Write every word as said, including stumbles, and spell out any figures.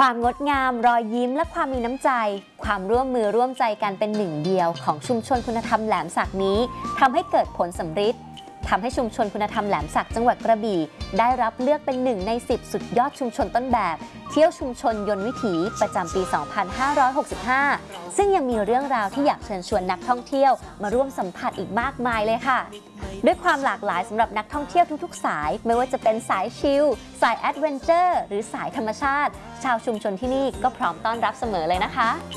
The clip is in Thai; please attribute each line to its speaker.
Speaker 1: ความงดงามรอยยิ้มและความมีน้ำใจความร่วมมือร่วมใจกันเป็นหนึ่งเดียวของชุมชนคุณธรรมแหลมสักนี้ทำให้เกิดผลสำฤทธิ์ทำให้ชุมชนคุณธรรมแหลมสักจังหวัดกระบี่ได้รับเลือกเป็นหนึ่งในสิบสุดยอดชุมชนต้นแบบเที่ยวชุมชนยนต์วิถีประจำปี สองพันห้าร้อยหกสิบห้า ซึ่งยังมีเรื่องราวที่อยากเชิญชวนนักท่องเที่ยวมาร่วมสัมผัสอีกมากมายเลยค่ะด้วยความหลากหลายสำหรับนักท่องเที่ยวทุกๆสายไม่ว่าจะเป็นสายชิลสายแอดเวนเจอร์หรือสายธรรมชาติชาวชุมชนที่นี่ก็พร้อมต้อนรับเสมอเลยนะคะ